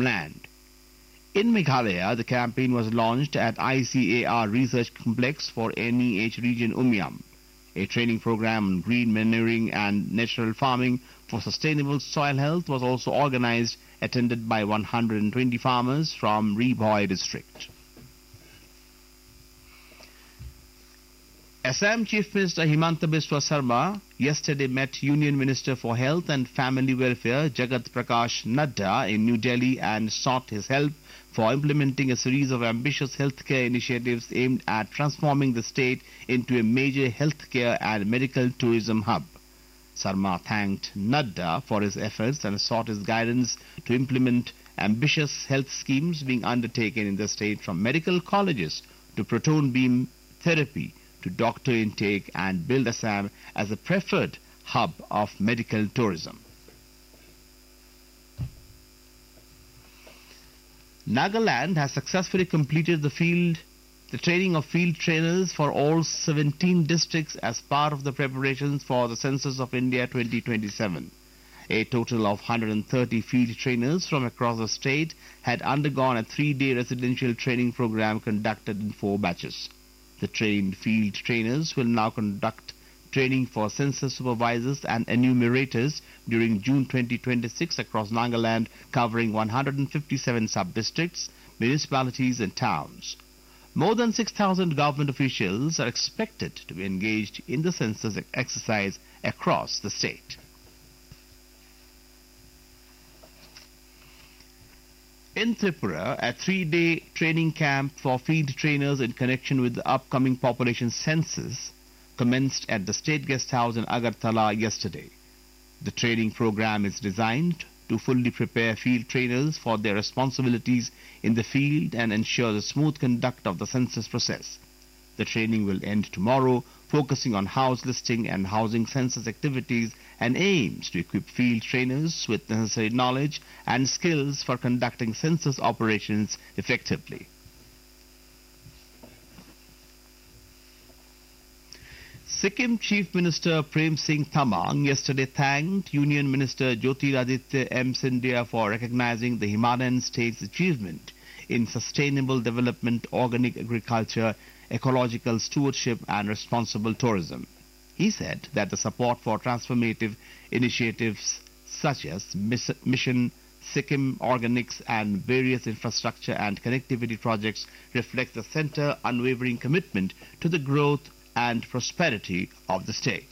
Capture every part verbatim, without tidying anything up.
land. In Meghalaya, the campaign was launched at I C A R Research Complex for N E H Region Umiam. A training program on green manuring and natural farming for sustainable soil health was also organized, attended by one hundred twenty farmers from Ribhoi district. Assam Chief Minister Himanta Biswa Sarma yesterday met Union Minister for Health and Family Welfare Jagat Prakash Nadda in New Delhi and sought his help for implementing a series of ambitious healthcare initiatives aimed at transforming the state into a major healthcare and medical tourism hub. Sarma thanked Nadda for his efforts and sought his guidance to implement ambitious health schemes being undertaken in the state, from medical colleges to proton beam therapy to doctor intake, and build Assam as a preferred hub of medical tourism. Nagaland has successfully completed the field the training of field trainers for all seventeen districts as part of the preparations for the Census of India twenty twenty-seven. A total of one hundred thirty field trainers from across the state had undergone a three-day residential training program conducted in four batches. The trained field trainers will now conduct training for census supervisors and enumerators during June twenty twenty-six across Nagaland, covering one hundred fifty-seven sub-districts, municipalities and towns. More than six thousand government officials are expected to be engaged in the census exercise across the state. In Tripura, a three-day training camp for field trainers in connection with the upcoming population census commenced at the State Guest House in Agartala yesterday. The training program is designed to fully prepare field trainers for their responsibilities in the field and ensure the smooth conduct of the census process. The training will end tomorrow, focusing on house listing and housing census activities, and aims to equip field trainers with necessary knowledge and skills for conducting census operations effectively. Sikkim Chief Minister Prem Singh Thamang yesterday thanked Union Minister Jyotiraditya M. Scindia for recognizing the Himalayan state's achievement in sustainable development, organic agriculture, ecological stewardship and responsible tourism. He said that the support for transformative initiatives such as Mission Sikkim Organics and various infrastructure and connectivity projects reflects the centre's unwavering commitment to the growth and prosperity of the state.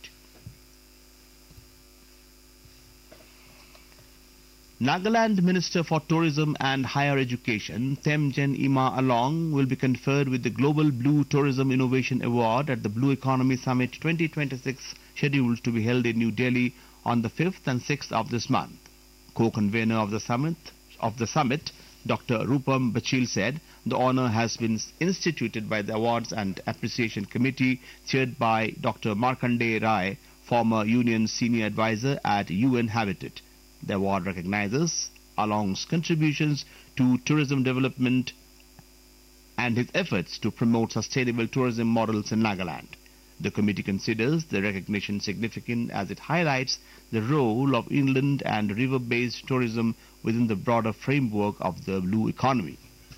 Nagaland Minister for Tourism and Higher Education, Temjen Ima Along, will be conferred with the Global Blue Tourism Innovation Award at the Blue Economy Summit twenty twenty-six, scheduled to be held in New Delhi on the fifth and sixth of this month. Co-convener of the summit, of the summit, Doctor Rupam Bachil said the honour has been instituted by the Awards and Appreciation Committee chaired by Doctor Markandeya Rai, former Union Senior Advisor at U N Habitat. The award recognizes Along's contributions to tourism development and his efforts to promote sustainable tourism models in Nagaland. The committee considers the recognition significant as it highlights the role of inland and river-based tourism within the broader framework of the blue economy.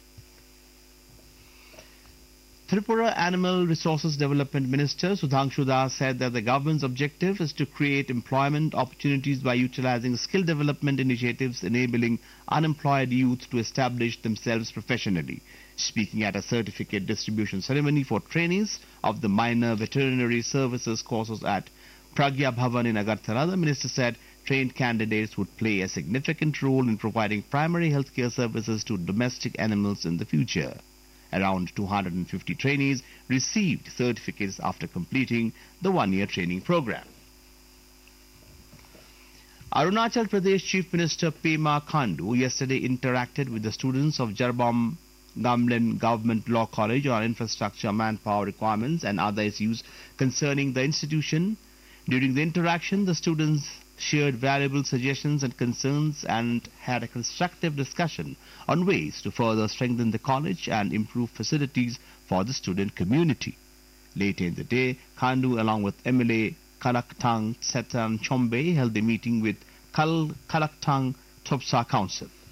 Tripura Animal Resources Development Minister Sudhanshu Das said that the government's objective is to create employment opportunities by utilizing skill development initiatives enabling unemployed youth to establish themselves professionally. Speaking at a certificate distribution ceremony for trainees of the minor veterinary services courses at Pragya Bhavan in Agartala, the minister said trained candidates would play a significant role in providing primary healthcare services to domestic animals in the future. Around two hundred fifty trainees received certificates after completing the one-year training program. Arunachal Pradesh Chief Minister Pema Khandu yesterday interacted with the students of Jarbom Gamlen Government Law College on infrastructure, manpower requirements and other issues concerning the institution. During the interaction, the students shared valuable suggestions and concerns and had a constructive discussion on ways to further strengthen the college and improve facilities for the student community. Later in the day, Khandu along with M L A Kalaktang Setan Chombe held a meeting with Kal Kalaktang Topsa Council.